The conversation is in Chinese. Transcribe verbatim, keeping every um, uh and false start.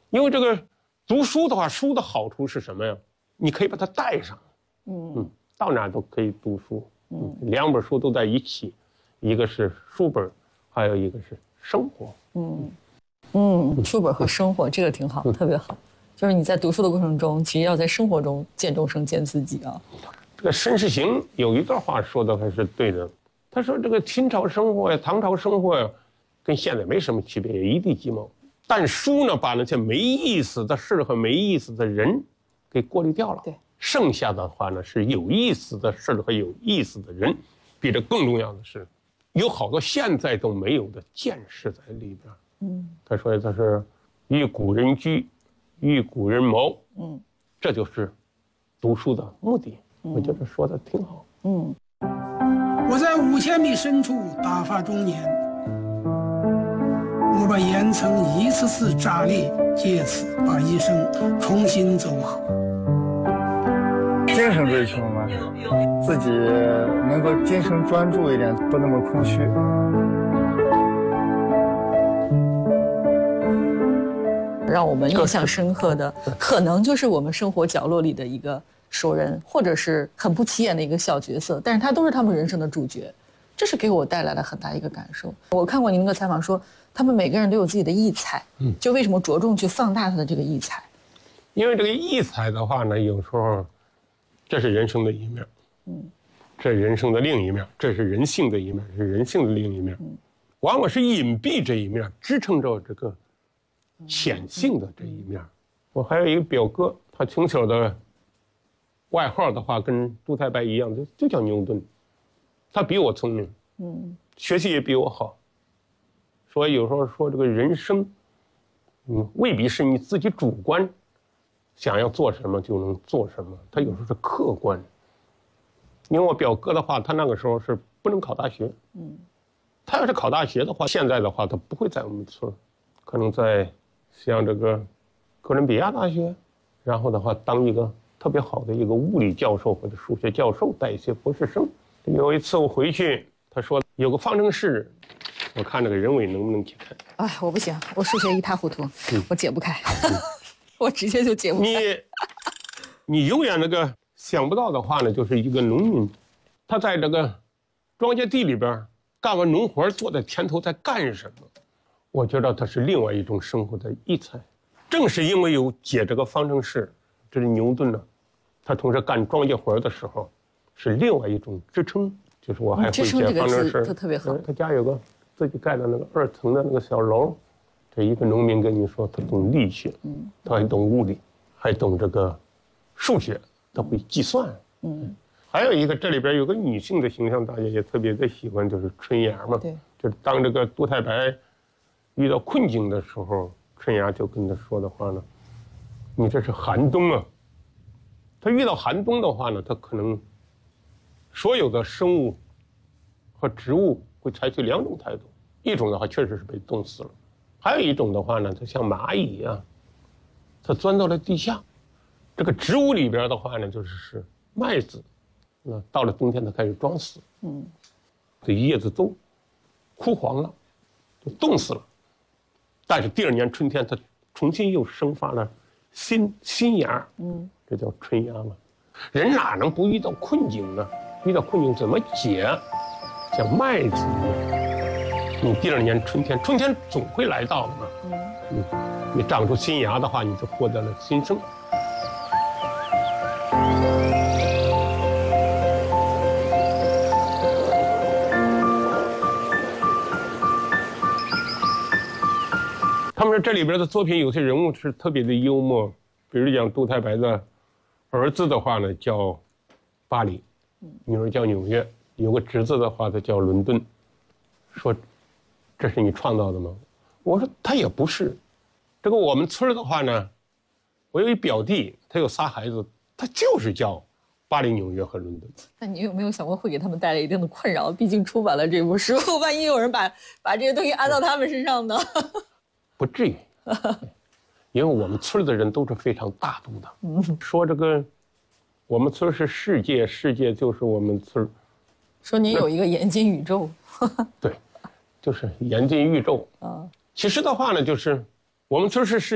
因为这个读书的话，书的好处是什么呀？你可以把它带上，嗯嗯，到哪都可以读书，嗯，两本书都在一起，一个是书本，还有一个是生活， 嗯嗯，书本和生活这个挺好，特别好。就是你在读书的过程中，其实要在生活中见众生、见自己啊。 这个申世行有一段话说的还是对的，他说这个清朝生活呀、唐朝生活呀，跟现在没什么区别，也一地鸡毛。但书呢，把那些没意思的事和没意思的人给过滤掉了。 对， 剩下的话呢，是有意思的事和有意思的人。比这更重要的是，有好多现在都没有的见识在里边。嗯，他说他是与古人居，与古人谋。嗯，这就是读书的目的。嗯、我觉得说的挺好。 嗯， 我在五千米深处打发中年。我把岩层一次次炸裂，借此把一生重新走好。 精神追求嘛，自己能够精神专注一点，不那么空虚。 让我们印象深刻的，可能就是我们生活角落里的一个熟人，或者是很不起眼的一个小角色，但是他都是他们人生的主角。这是给我带来了很大一个感受。我看过您那个采访说，他们每个人都有自己的异彩，嗯，就为什么着重去放大他的这个异彩？ 因为这个异彩的话呢，有时候这是人生的一面，嗯，这是人生的另一面，这是人性的一面，是人性的另一面，嗯，往往是隐蔽这一面支撑着这个显性的这一面。我还有一个表哥，他从小的外号的话跟杜太白一样，就就叫牛顿。他比我聪明，嗯，学习也比我好，所以有时候说这个人生，嗯，未必是你自己主观想要做什么就能做什么，他有时候是客观。因为我表哥的话，他那个时候是不能考大学，嗯，他要是考大学的话，现在的话他不会在我们村，可能在像这个哥伦比亚大学，然后的话当一个特别好的一个物理教授或者数学教授，带一些博士生。有一次我回去，他说有个方程式，我看这个人为能不能解开。 哎，我不行，我数学一塌糊涂，嗯、我解不开，嗯、我直接就解不开。 你，你永远那个想不到的话呢，就是一个农民，他在这个庄稼地里边干完农活，坐在田头在干什么？我觉得他是另外一种生活的异彩。正是因为有解这个方程式，这是牛顿呢，他同时干庄稼活的时候。是另外一种支撑，就是我还会解方程式。 这特别好。 他家有个自己盖的那个二层的那个小楼，这一个农民跟你说，他懂力学，嗯，他还懂物理，还懂这个数学，他会计算，嗯。还有一个，这里边有个女性的形象，大家也特别的喜欢，就是春芽嘛。对。就是当这个杜太白遇到困境的时候，春芽就跟他说的话呢，你这是寒冬啊。他遇到寒冬的话呢，他可能。所有的生物和植物会采取两种态度，一种的话确实是被冻死了，还有一种的话呢，它像蚂蚁一样，它钻到了地下。这个植物里边的话呢，就是是麦子，那到了冬天它开始装死，嗯，这叶子都枯黄了，就冻死了。但是第二年春天，它重新又生发了新新芽，嗯，这叫春芽嘛。人哪能不遇到困境呢？遇到困境怎么解？像麦子一样，你第二年春天，春天总会来到的嘛。嗯，你长出新芽的话，你就获得了新生。他们说这里边的作品有些人物是特别的幽默，比如讲杜太白的儿子的话呢叫巴黎。女儿叫纽约，有个侄子的话，他叫伦敦。说，这是你创造的吗？我说他也不是。这个我们村的话呢，我有一表弟，他有仨孩子，他就是叫巴黎、纽约和伦敦。 那你有没有想过会给他们带来一定的困扰？毕竟出版了这部书，万一有人把把这些东西安到他们身上呢？ 不至于，因为我们村的人都是非常大度的。嗯，说这个。我们村是世界，世界就是我们村。 说您有一个眼睛宇宙。 对，就是眼睛宇宙。啊，其实的话呢，就是我们村是世